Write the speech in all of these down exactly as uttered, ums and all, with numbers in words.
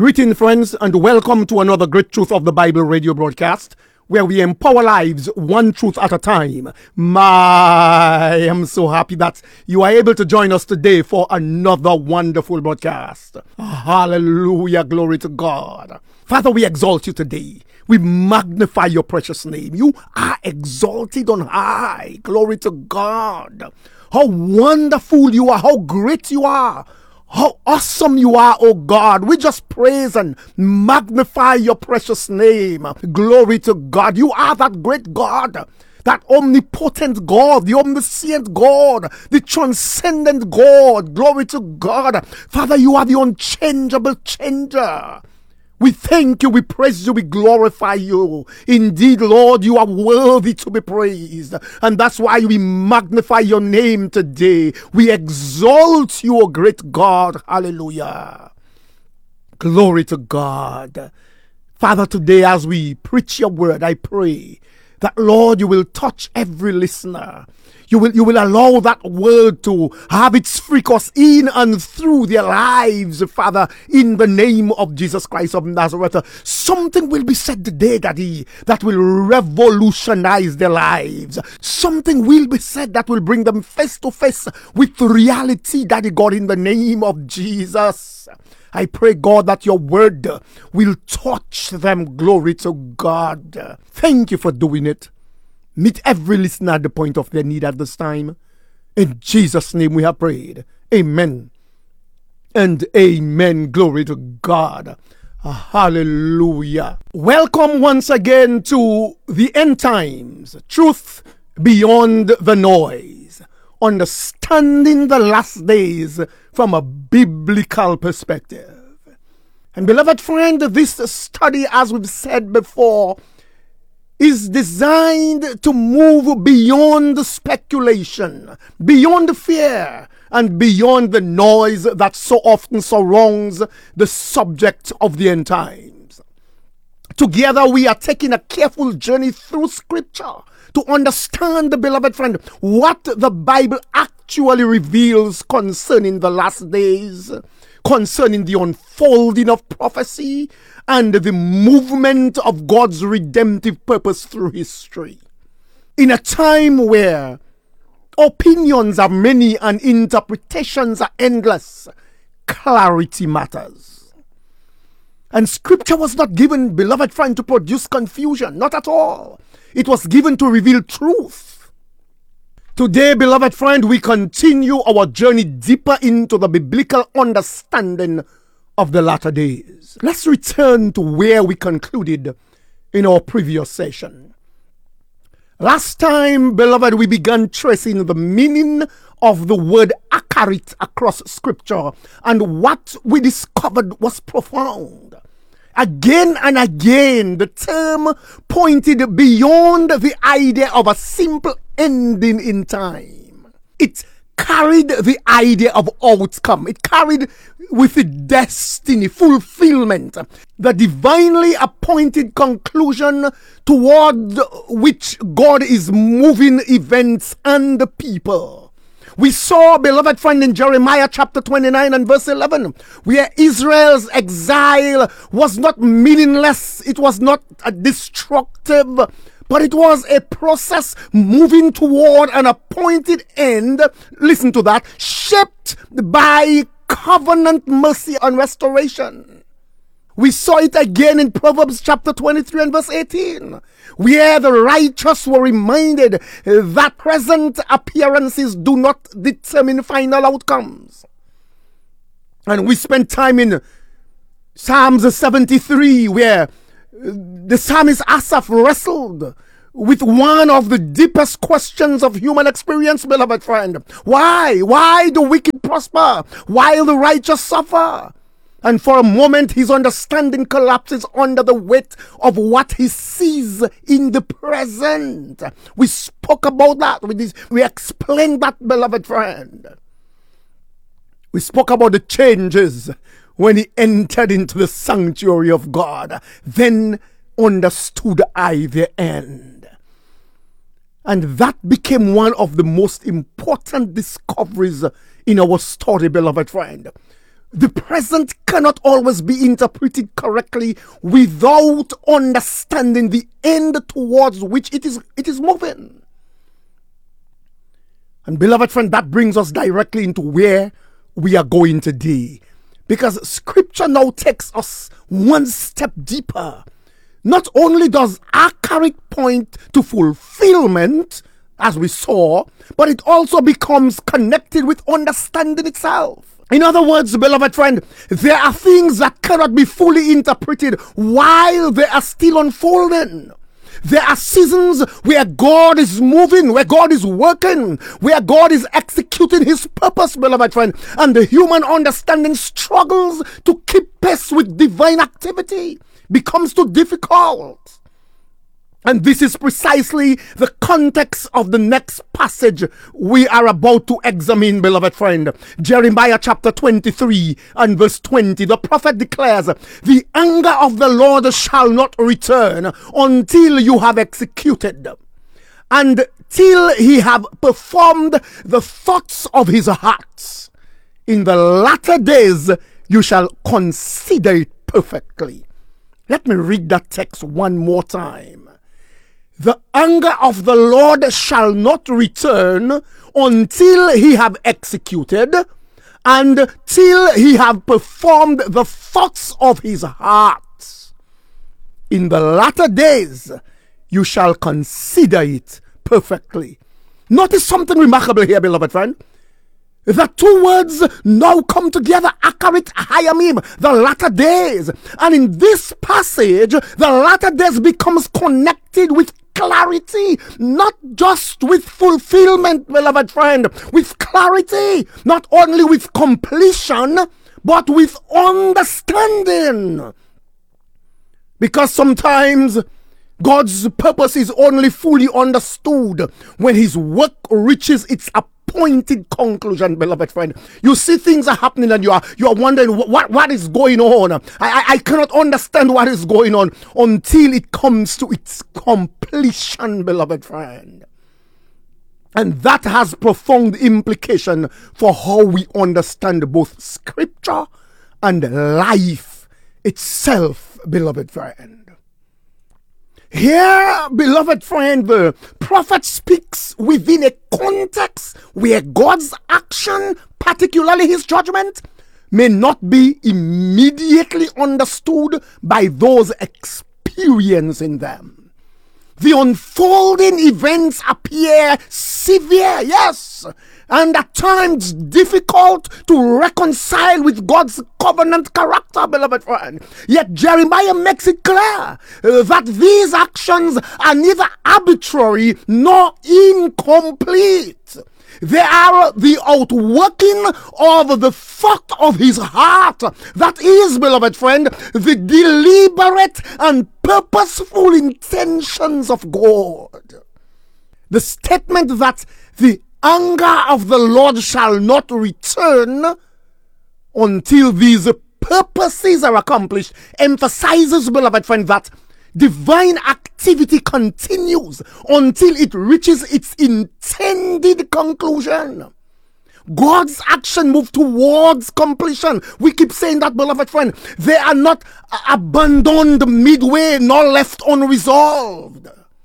Greeting, friends, and welcome to another Great Truth of the Bible radio broadcast, where we empower lives one truth at a time. My, I'm so happy that you are able to join us today for another wonderful broadcast. Hallelujah, glory to God. Father, we exalt you today. We magnify your precious name. You are exalted on high. Glory to God. How wonderful you are, how great you are. How awesome you are, oh God. We just praise and magnify your precious name. Glory to God. You are that great God, that omnipotent God, the omniscient God, the transcendent God. Glory to God. Father, you are the unchangeable changer. We thank you, we praise you, we glorify you. Indeed, Lord, you are worthy to be praised. And that's why we magnify your name today. We exalt you, O great God. Hallelujah. Glory to God. Father, today as we preach your word, I pray that, Lord, you will touch every listener. You will, you will allow that word to have its free course in and through their lives, Father, in the name of Jesus Christ of Nazareth. Something will be said today, Daddy, that will revolutionize their lives. Something will be said that will bring them face to face with reality, Daddy God, in the name of Jesus. I pray, God, that your word will touch them. Glory to God. Thank you for doing it. Meet every listener at the point of their need at this time. In Jesus' name we have prayed. Amen and amen. Glory to God. Hallelujah. Welcome once again to the end times. Truth beyond the noise. Understanding the last days from a biblical perspective. And beloved friend, this study, as we've said before, is designed to move beyond speculation, beyond fear, and beyond the noise that so often surrounds the subject of the end times. Together we are taking a careful journey through Scripture to understand, the beloved friend, what the Bible actually reveals concerning the last days, concerning the unfolding of prophecy, and the movement of God's redemptive purpose through history. In a time where opinions are many and interpretations are endless, clarity matters. And Scripture was not given, beloved friend, to produce confusion. Not at all. It was given to reveal truth. Today, beloved friend, we continue our journey deeper into the biblical understanding of the latter days. Let's return to where we concluded in our previous session. Last time, beloved, we began tracing the meaning of the word akarit across Scripture, and what we discovered was profound. Again and again, the term pointed beyond the idea of a simple ending in time. It carried the idea of outcome. It carried with it destiny, fulfillment, the divinely appointed conclusion toward which God is moving events and people. We saw, beloved friend, in Jeremiah chapter twenty-nine and verse eleven, where Israel's exile was not meaningless, it was not a destructive, but it was a process moving toward an appointed end. Listen to that. Shaped by covenant mercy and restoration. We saw it again in Proverbs chapter twenty-three and verse eighteen, where the righteous were reminded that present appearances do not determine final outcomes. And we spent time in Psalms seventy-three, where the psalmist Asaph wrestled with one of the deepest questions of human experience, beloved friend. Why? Why do wicked prosper while the righteous suffer? And for a moment, his understanding collapses under the weight of what he sees in the present. We spoke about that. We, this, we explained that, beloved friend. We spoke about the changes when he entered into the sanctuary of God. Then understood I the end. And that became one of the most important discoveries in our story, beloved friend. The present cannot always be interpreted correctly without understanding the end towards which it is, it is moving. And beloved friend, that brings us directly into where we are going today. Because scripture now takes us one step deeper. Not only does Acharit point to fulfillment, as we saw, but it also becomes connected with understanding itself. In other words, beloved friend, there are things that cannot be fully interpreted while they are still unfolding. There are seasons where God is moving, where God is working, where God is executing his purpose, beloved friend, and the human understanding struggles to keep pace with divine activity, becomes too difficult. And this is precisely the context of the next passage we are about to examine, beloved friend. Jeremiah chapter twenty-three and verse twenty. The prophet declares, "The anger of the Lord shall not return until you have executed, and till he have performed the thoughts of his heart. In the latter days you shall consider it perfectly." Let me read that text one more time. The anger of the Lord shall not return until he have executed, and till he have performed the thoughts of his heart. In the latter days, you shall consider it perfectly. Notice something remarkable here, beloved friend. The two words now come together, Acharit Hayamim, the latter days. And in this passage, the latter days becomes connected with clarity, not just with fulfillment, beloved friend, with clarity, not only with completion, but with understanding. Because sometimes God's purpose is only fully understood when his work reaches its appointed conclusion, beloved friend. You see things are happening and you are you are wondering what, what is going on. I, I, I cannot understand what is going on until it comes to its completion, beloved friend. And that has profound implication for how we understand both scripture and life itself, beloved friend. Here, beloved friend, the prophet speaks within a context where God's action, particularly his judgment, may not be immediately understood by those experiencing them. The unfolding events appear severe, yes, and at times difficult to reconcile with God's covenant character, beloved friend. Yet Jeremiah makes it clear uh, that these actions are neither arbitrary nor incomplete. They are the outworking of the thought of his heart. That is, beloved friend, the deliberate and purposeful intentions of God. The statement that the anger of the Lord shall not return until these purposes are accomplished emphasizes, beloved friend, that divine activity continues until it reaches its intended conclusion. God's action moves towards completion. We keep saying that, beloved friend. They are not abandoned midway nor left unresolved.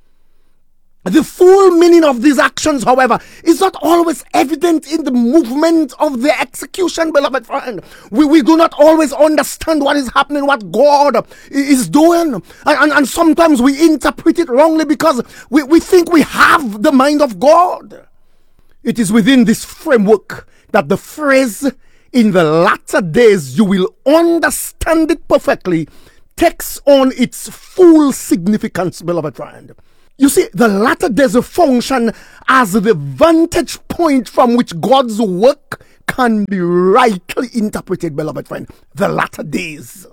The full meaning of these actions, however, is not always evident in the movement of their execution, beloved friend. We, we do not always understand what is happening, what God is doing. And, and, and sometimes we interpret it wrongly because we, we think we have the mind of God. It is within this framework that the phrase, "in the latter days you will understand it perfectly," takes on its full significance, beloved friend. You see, the latter days function as the vantage point from which God's work can be rightly interpreted, beloved friend. The latter days.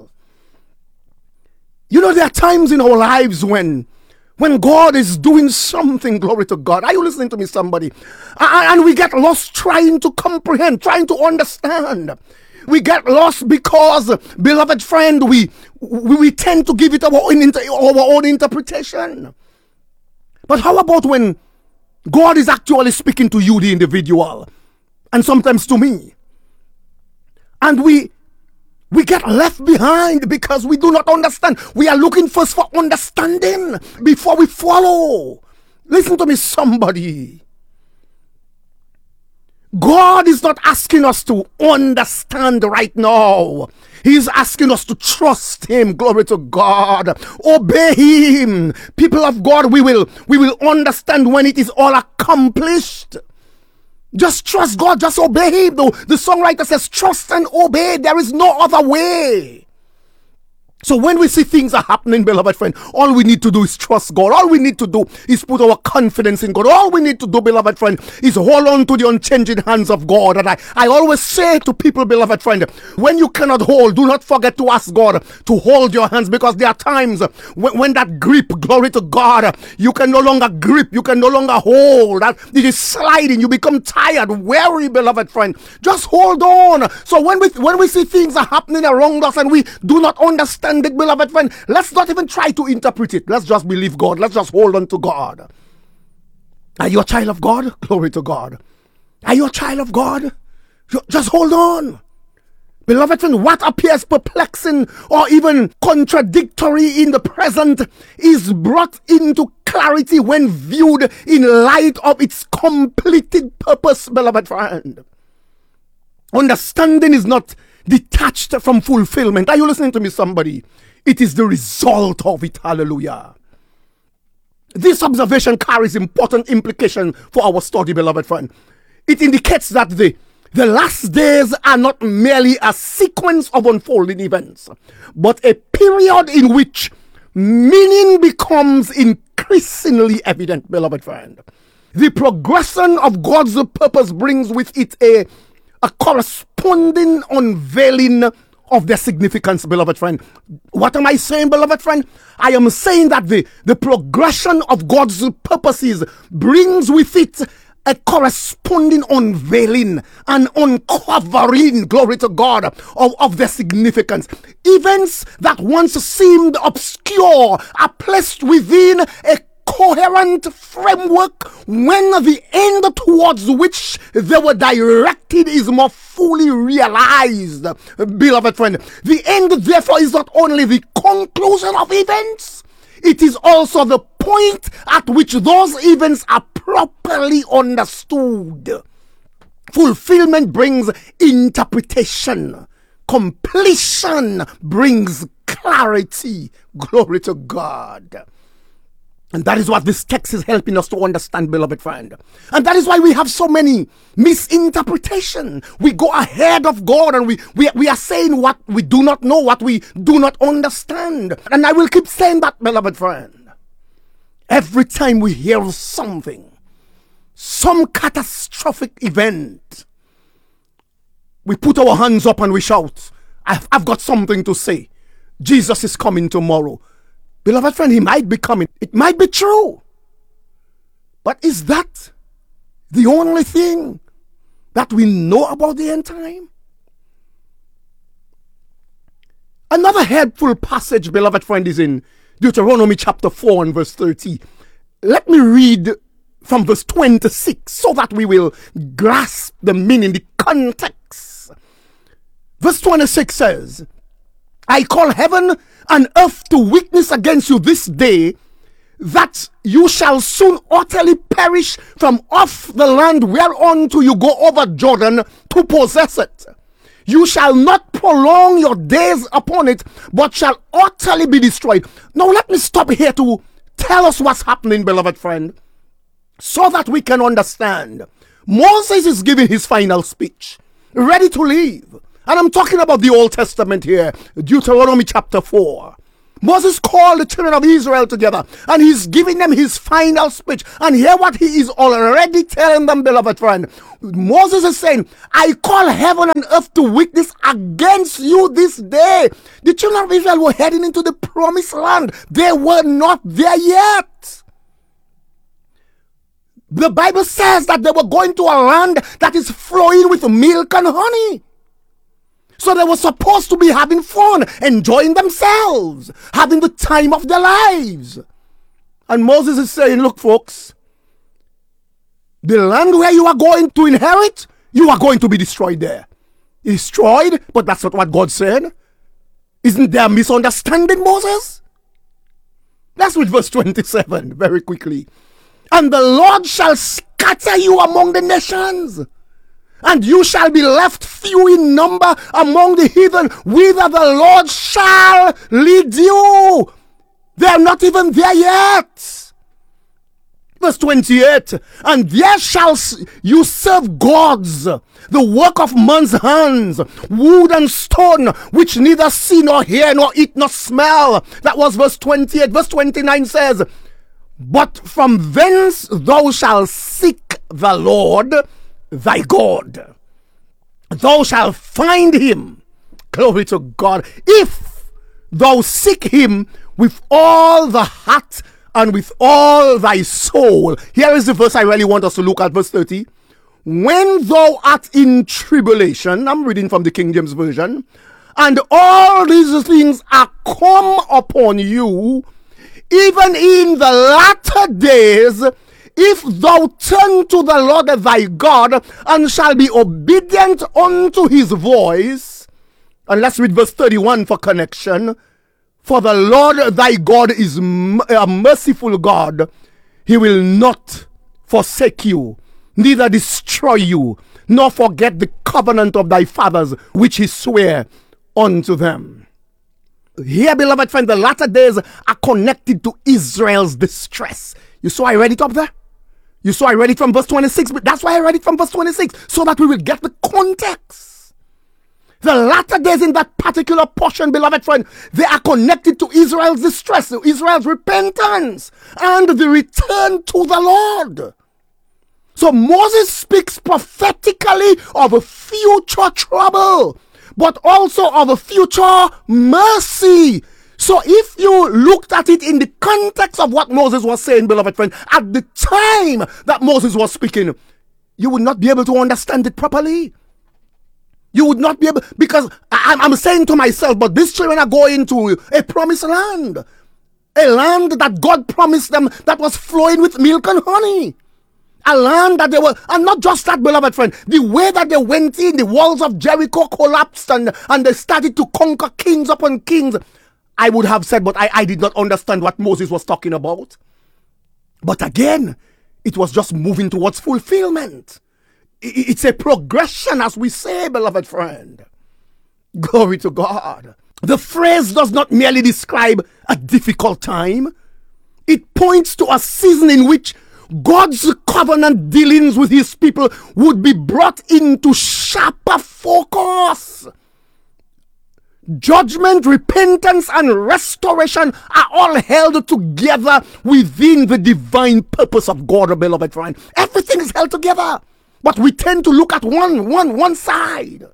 You know, there are times in our lives when when God is doing something, glory to God. Are you listening to me, somebody? And we get lost trying to comprehend, trying to understand. We get lost because, beloved friend, we we, we tend to give it our own, our own interpretation. But how about when God is actually speaking to you, the individual, and sometimes to me, and we get left behind because we do not understand. We are looking first for understanding before we follow. Listen to me, somebody. God is not asking us to understand right now. He's asking us to trust him. Glory to God. Obey him. People of God, we will, we will understand when it is all accomplished. Just trust God. Just obey him. The, the songwriter says, trust and obey. There is no other way. So when we see things are happening, beloved friend, all we need to do is trust God. All we need to do is put our confidence in God. All we need to do, beloved friend, is hold on to the unchanging hands of God. And I, I always say to people, beloved friend, when you cannot hold, do not forget to ask God to hold your hands, because there are times when, when that grip, glory to God, you can no longer grip, you can no longer hold. It is sliding. You become tired, weary, beloved friend. Just hold on. So when we when we see things are happening around us and we do not understand it, beloved friend, let's not even try to interpret it. Let's just believe God. Let's just hold on to God. Are you a child of God? Glory to God. Are you a child of God? Just hold on. Beloved friend, what appears perplexing or even contradictory in the present is brought into clarity when viewed in light of its completed purpose, beloved friend. Understanding is not detached from fulfillment. Are you listening to me, somebody? It is the result of it. Hallelujah. This observation carries important implication for our study, beloved friend. It indicates that the, the last days are not merely a sequence of unfolding events, but a period in which meaning becomes increasingly evident, beloved friend. The progression of God's purpose brings with it a A corresponding unveiling of their significance, beloved friend. What am I saying, beloved friend? I am saying that the, the progression of God's purposes brings with it a corresponding unveiling and uncovering, glory to God, of, of their significance. Events that once seemed obscure are placed within a coherent framework when the end towards which they were directed is more fully realized, beloved friend. The end, therefore, is not only the conclusion of events, it is also the point at which those events are properly understood. Fulfillment brings interpretation. Completion brings clarity. Glory to God. And that is what this text is helping us to understand, beloved friend. And that is why we have so many misinterpretation. We go ahead of God and we, we, we are saying what we do not know, what we do not understand. And I will keep saying that, beloved friend. Every time we hear something, some catastrophic event, we put our hands up and we shout, I've, I've got something to say. Jesus is coming tomorrow. Beloved friend, he might be coming. It might be true. But is that the only thing that we know about the end time? Another helpful passage, beloved friend, is in Deuteronomy chapter four and verse thirty. Let me read from verse twenty-six so that we will grasp the meaning, the context. Verse twenty-six says, I call heaven and earth to witness against you this day that you shall soon utterly perish from off the land whereunto you go over Jordan to possess it. You shall not prolong your days upon it, but shall utterly be destroyed. Now let me stop here to tell us what's happening, beloved friend, so that we can understand. Moses is giving his final speech, ready to leave. And I'm talking about the Old Testament here, Deuteronomy chapter four. Moses called the children of Israel together and he's giving them his final speech. And hear what he is already telling them, beloved friend. Moses is saying, I call heaven and earth to witness against you this day. The children of Israel were heading into the promised land. They were not there yet. The Bible says that they were going to a land that is flowing with milk and honey. So they were supposed to be having fun, enjoying themselves, having the time of their lives. And Moses is saying, look, folks, the land where you are going to inherit, you are going to be destroyed there. Destroyed, but that's not what God said. Isn't there a misunderstanding, Moses? Let's read verse twenty-seven very quickly. And the Lord shall scatter you among the nations, and you shall be left few in number among the heathen, whither the Lord shall lead you. They are not even there yet. Verse twenty-eight, and there shall you serve gods, the work of man's hands, wood and stone, which neither see nor hear nor eat nor smell. That was verse twenty-eight. Verse twenty-nine says, but from thence thou shalt seek the Lord thy God. Thou shalt find him. Glory to God. If thou seek him with all the heart and with all thy soul. Here is the verse I really want us to look at, verse thirty. When thou art in tribulation, I'm reading from the King James Version, and all these things are come upon you, even in the latter days, if thou turn to the Lord thy God, and shall be obedient unto his voice. And let's read verse thirty-one for connection. For the Lord thy God is a merciful God. He will not forsake you, neither destroy you, nor forget the covenant of thy fathers, which he sware unto them. Here, beloved friend, the latter days are connected to Israel's distress. You saw I read it up there? You saw I read it from verse twenty-six, but that's why I read it from verse twenty-six, so that we will get the context. The latter days in that particular portion, beloved friend, they are connected to Israel's distress, to Israel's repentance, and the return to the Lord. So Moses speaks prophetically of a future trouble, but also of a future mercy. So if you looked at it in the context of what Moses was saying, beloved friend, at the time that Moses was speaking, you would not be able to understand it properly. You would not be able, because I, I'm saying to myself, but these children are going to a promised land. A land that God promised them that was flowing with milk and honey. A land that they were, and not just that, beloved friend, the way that they went in, the walls of Jericho collapsed and, and they started to conquer kings upon kings. I would have said, but I, I did not understand what Moses was talking about. But again, it was just moving towards fulfillment. It's a progression, as we say, beloved friend. Glory to God. The phrase does not merely describe a difficult time. It points to a season in which God's covenant dealings with his people would be brought into sharper focus. Judgment, repentance, and restoration are all held together within the divine purpose of God, beloved friend. Everything is held together. But we tend to look at one, one, one side.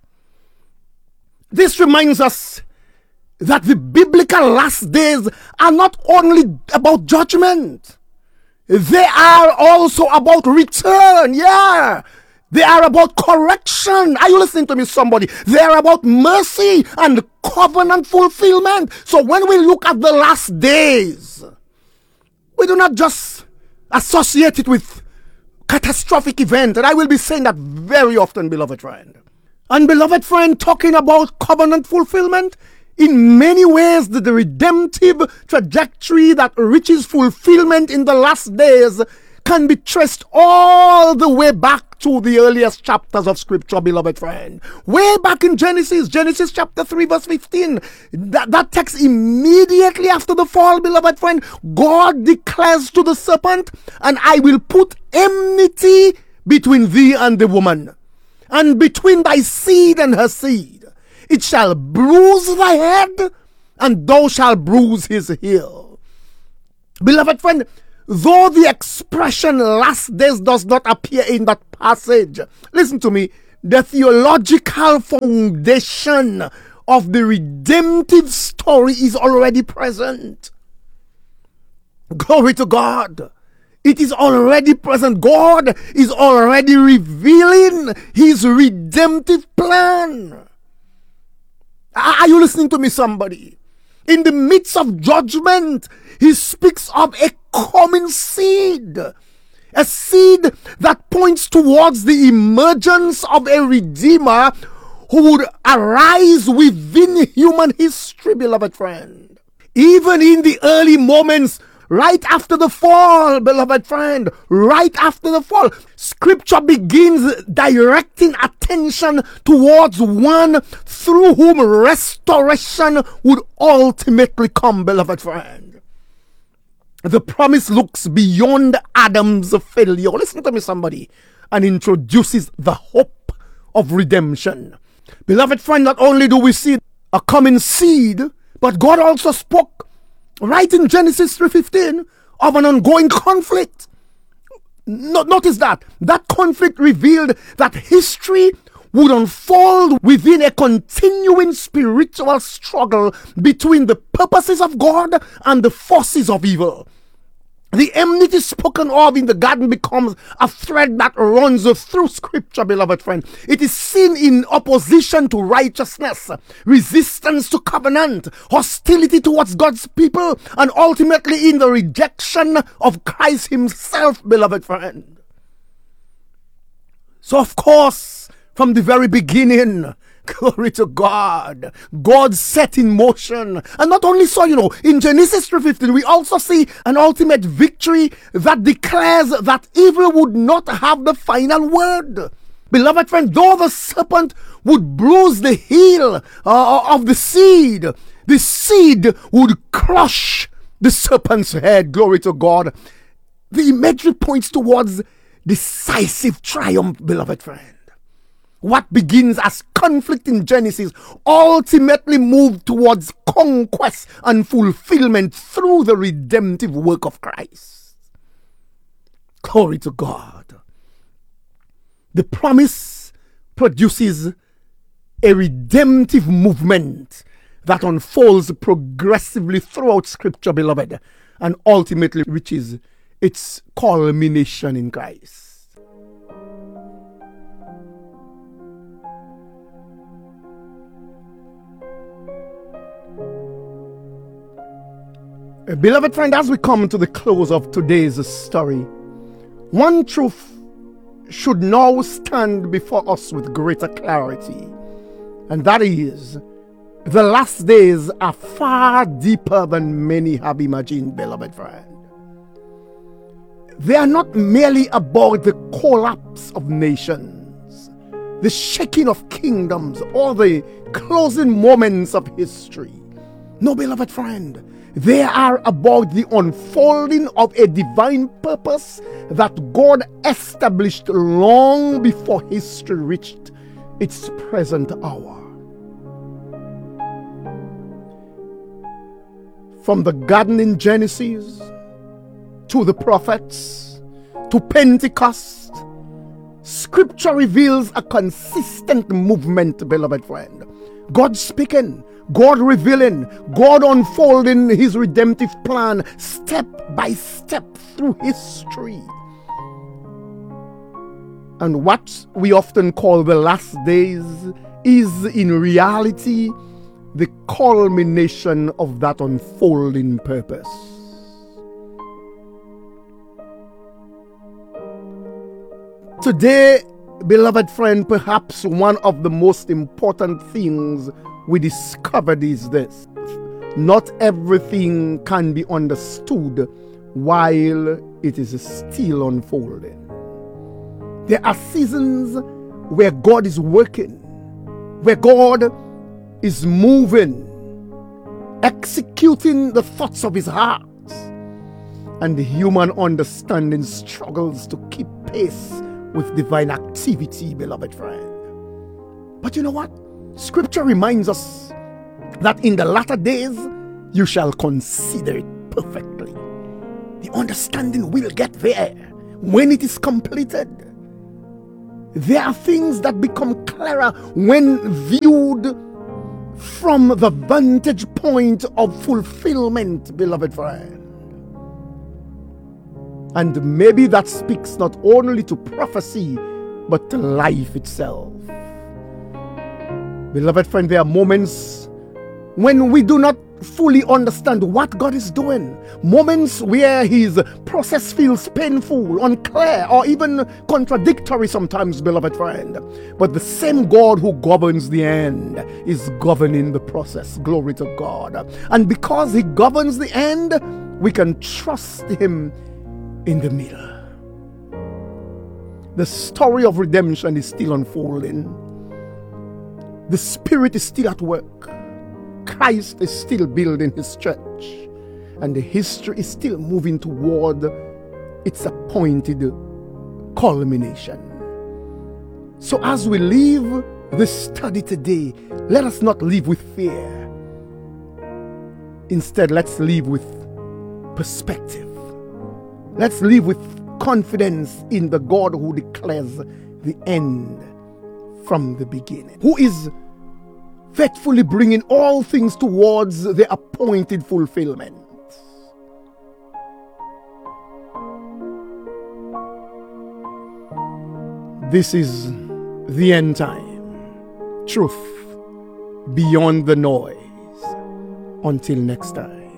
This reminds us that the biblical last days are not only about judgment. They are also about return. Yeah. They are about correction. Are you listening to me, somebody? They are about mercy and covenant fulfillment. So when we look at the last days, we do not just associate it with catastrophic event, and I will be saying that very often, beloved friend. And beloved friend, talking about covenant fulfillment, in many ways the, the redemptive trajectory that reaches fulfillment in the last days can be traced all the way back to the earliest chapters of scripture, beloved friend. Way back in Genesis, Genesis chapter three verse fifteen. That, that text immediately after the fall, beloved friend, God declares to the serpent, and I will put enmity between thee and the woman, and between thy seed and her seed. It shall bruise thy head, and thou shalt bruise his heel. Beloved friend, though the expression last days does not appear in that passage, listen to me, the theological foundation of the redemptive story is already present. Glory to God. It is already present. God is already revealing his redemptive plan. Are you listening to me, somebody? In the midst of judgment, he speaks of a coming seed. A seed that points towards the emergence of a redeemer who would arise within human history, beloved friend. Even in the early moments, right after the fall, beloved friend, right after the fall, Scripture begins directing attention towards one through whom restoration would ultimately come, beloved friend. The promise looks beyond Adam's failure. Listen to me, somebody, and introduces the hope of redemption. Beloved friend, not only do we see a coming seed, but God also spoke right in Genesis three fifteen of an ongoing conflict. No, notice that. That conflict revealed that history would unfold within a continuing spiritual struggle between the purposes of God and the forces of evil. The enmity spoken of in the garden becomes a thread that runs through Scripture, beloved friend. It is seen in opposition to righteousness, resistance to covenant, hostility towards God's people, and ultimately in the rejection of Christ himself, beloved friend. So, of course, from the very beginning, glory to God, God set in motion. And not only so, you know, in Genesis three fifteen, we also see an ultimate victory that declares that evil would not have the final word. Beloved friend, though the serpent would bruise the heel uh, of the seed, the seed would crush the serpent's head, glory to God. The imagery points towards decisive triumph, beloved friend. What begins as conflict in Genesis ultimately moved towards conquest and fulfillment through the redemptive work of Christ. Glory to God. The promise produces a redemptive movement that unfolds progressively throughout Scripture, beloved, and ultimately reaches its culmination in Christ. Beloved friend, as we come to the close of today's story, one truth should now stand before us with greater clarity, and that is, the last days are far deeper than many have imagined, beloved friend. They are not merely about the collapse of nations, the shaking of kingdoms, or the closing moments of history. No, beloved friend, they are about the unfolding of a divine purpose that God established long before history reached its present hour. From the garden in Genesis, to the prophets, to Pentecost, Scripture reveals a consistent movement, beloved friend. God speaking, God revealing, God unfolding his redemptive plan step by step through history. And what we often call the last days is in reality the culmination of that unfolding purpose. Today, beloved friend, perhaps one of the most important things we discovered is this: not everything can be understood while it is still unfolding. There are seasons where God is working, where God is moving, executing the thoughts of his heart, and the human understanding struggles to keep pace with divine activity, beloved friend. But you know what? Scripture reminds us that in the latter days you shall consider it perfectly. The understanding will get there when it is completed. There are things that become clearer when viewed from the vantage point of fulfillment, beloved friend. And maybe that speaks not only to prophecy, but to life itself. Beloved friend, there are moments when we do not fully understand what God is doing, moments where his process feels painful, unclear, or even contradictory sometimes, beloved friend. But the same God who governs the end is governing the process. Glory to God. And because he governs the end, we can trust him in the middle. The story of redemption is still unfolding. The Spirit is still at work. Christ is still building his church, and the history is still moving toward its appointed culmination. So as we leave this study today, let us not leave with fear. Instead, let's leave with perspective. Let's live with confidence in the God who declares the end from the beginning, who is faithfully bringing all things towards the appointed fulfillment. This is the end time. Truth beyond the noise. Until next time.